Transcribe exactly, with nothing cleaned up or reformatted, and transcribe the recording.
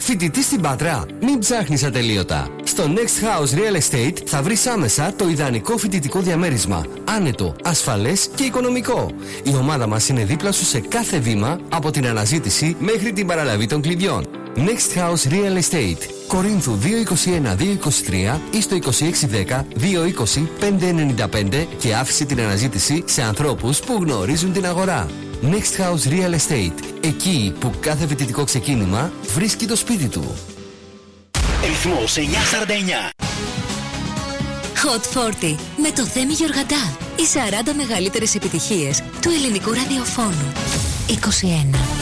Φοιτητής στην Πάτρα? Μην ψάχνεις ατελείωτα. Στο Next House Real Estate θα βρεις άμεσα το ιδανικό φοιτητικό διαμέρισμα. Άνετο, ασφαλές και οικονομικό. Η ομάδα μας είναι δίπλα σου σε κάθε βήμα, από την αναζήτηση μέχρι την παραλαβή των κλειδιών. Next House Real Estate. Κορίνθου δύο είκοσι ένα δύο είκοσι τρία ή στο είκοσι έξι δέκα δύο είκοσι πέντε ενενήντα πέντε και άφησε την αναζήτηση σε ανθρώπους που γνωρίζουν την αγορά. Next House Real Estate. Εκεί που κάθε φοιτητικό ξεκίνημα βρίσκει το σπίτι του. Ρυθμός εννιακόσια σαράντα εννιά. Hot σαράντα με το Θέμη Γιοργαντά. Οι σαράντα μεγαλύτερες επιτυχίες του ελληνικού ραδιοφώνου. είκοσι ένα.